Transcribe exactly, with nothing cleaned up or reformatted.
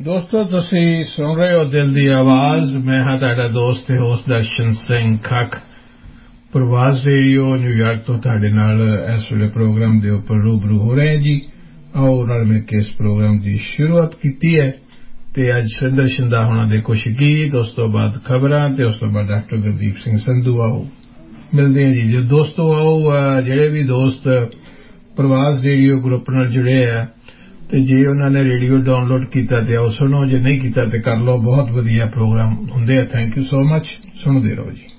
ਦੋਸਤੋ ਤੁਸੀਂ ਸੁਣ ਰਹੇ ਹੋ ਦਿਲ ਦੀ ਆਵਾਜ਼ ਮੈਂ ਹਾਂ ਤੁਹਾਡਾ ਦੋਸਤ ਤੇ ਹੋਸਟ ਦਰਸ਼ਨ ਸਿੰਘ ਖੱਖ ਪ੍ਰਵਾਸ ਰੇਡੀਓ ਨਿਊਯਾਰਕ ਤੋਂ ਤੁਹਾਡੇ ਨਾਲ ਇਸ ਵੇਲੇ ਪ੍ਰੋਗਰਾਮ ਦੇ ਉੱਪਰ ਰੂਬਰੂ ਹੋ ਰਹੇ ਹਾਂ ਜੀ ਆਓ ਨਾਲ ਮਿਲ ਕੇ ਇਸ ਪ੍ਰੋਗਰਾਮ ਦੀ ਸ਼ੁਰੂਆਤ ਕੀਤੀ ਹੈ ਤੇ ਅੱਜ ਸੁਰਿੰਦਰ ਸ਼ਿੰਦਾ ਹੋਣਾ ਦੇ ਕੁਝ ਗੀਤ ਉਸ ਤੋਂ ਬਾਅਦ ਖਬਰਾਂ ਤੇ ਉਸ ਤੋਂ ਬਾਅਦ ਡਾਕਟਰ ਗੁਰਦੀਪ ਸਿੰਘ ਸੰਧੂ ਆਓ ਮਿਲਦੇ ਹਾਂ ਜੀ ਜੋ ਦੋਸਤੋ ਆਓ ਜਿਹੜੇ ਵੀ ਦੋਸਤ ਪ੍ਰਵਾਸ ਰੇਡੀਓ ਗਰੁੱਪ ਨਾਲ ਜੁੜੇ ਆ ਤੇ ਜੇ ਉਹਨਾਂ ਨੇ ਰੇਡੀਓ ਡਾਊਨਲੋਡ ਕੀਤਾ ਤੇ ਆਓ ਸੁਣੋ ਜੇ ਨਹੀਂ ਕੀਤਾ ਤੇ ਕਰ ਲਓ ਬਹੁਤ ਵਧੀਆ ਪ੍ਰੋਗਰਾਮ ਹੁੰਦੇ ਆ ਥੈਂਕ ਯੂ ਸੋ ਮਚ ਸੁਣਦੇ ਰਹੋ ਜੀ